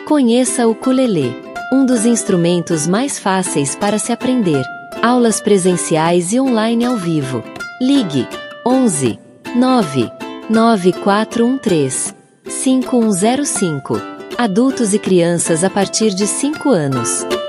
Conheça o ukulele, um dos instrumentos mais fáceis para se aprender. Aulas presenciais e online ao vivo. Ligue 11 9 9413 5105. Adultos e crianças a partir de 5 anos.